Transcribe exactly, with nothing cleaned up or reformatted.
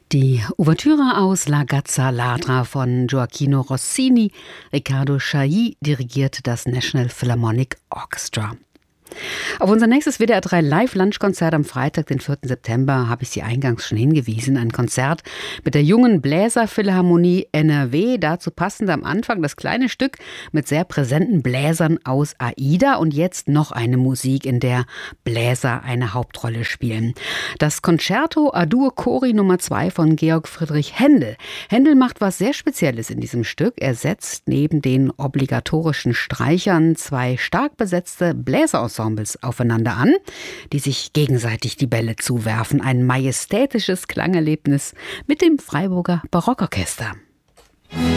Die Ouvertüre aus La Gazza Ladra von Gioachino Rossini. Riccardo Chailly dirigiert das National Philharmonic Orchestra. Auf unser nächstes W D R drei Live-Lunchkonzert am Freitag, den vierten September, habe ich Sie eingangs schon hingewiesen. Ein Konzert mit der jungen Bläserphilharmonie N R W. Dazu passend am Anfang das kleine Stück mit sehr präsenten Bläsern aus Aida. Und jetzt noch eine Musik, in der Bläser eine Hauptrolle spielen. Das Concerto A-Dur Cori Nummer zwei von Georg Friedrich Händel. Händel macht was sehr Spezielles in diesem Stück. Er setzt neben den obligatorischen Streichern zwei stark besetzte Bläserensembles aufeinander an, die sich gegenseitig die Bälle zuwerfen. Ein majestätisches Klangerlebnis mit dem Freiburger Barockorchester.